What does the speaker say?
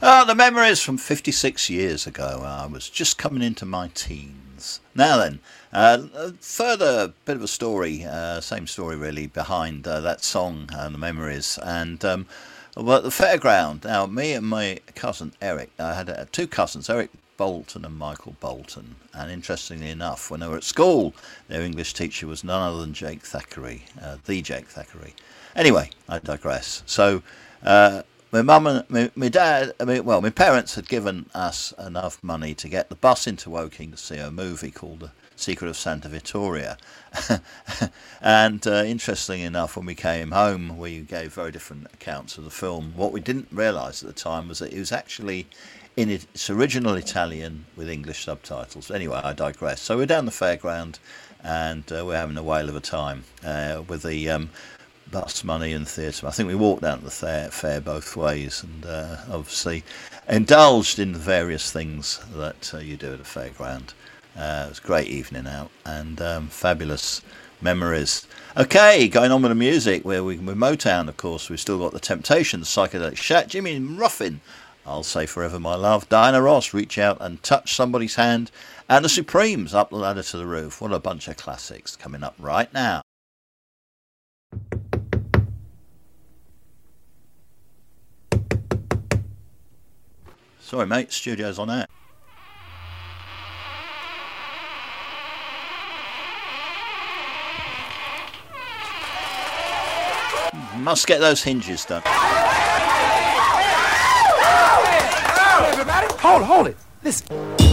The memories from 56 years ago. I was just coming into my teens. Now then, further bit of a story, same story really, behind that song and the memories. And well, at the fairground, now me and my cousin Eric, I had two cousins, Eric Bolton and Michael Bolton. And interestingly enough, when they were at school, their English teacher was none other than Jake Thackeray, the Jake Thackeray. Anyway, I digress. So, my mum and my dad, my parents had given us enough money to get the bus into Woking to see a movie called The Secret of Santa Vittoria. And interestingly enough, when we came home, we gave very different accounts of the film. What we didn't realise at the time was that it was actually in its original Italian with English subtitles. Anyway, I digress. So we're down the fairground, and we're having a whale of a time with the bus money and theatre. I think we walked down to the fair both ways, and obviously indulged in the various things that you do at a fairground. It was a great evening out, and fabulous memories. Okay, going on with the music, with Motown, of course, we've still got The Temptations, Psychedelic Shack, Jimmy Ruffin, I'll Say Forever My Love, Diana Ross, Reach Out and Touch Somebody's Hand, and The Supremes, Up the Ladder to the Roof. What a bunch of classics coming up right now. Sorry mate, studio's on air. Must get those hinges done. Everybody, hold it. Listen.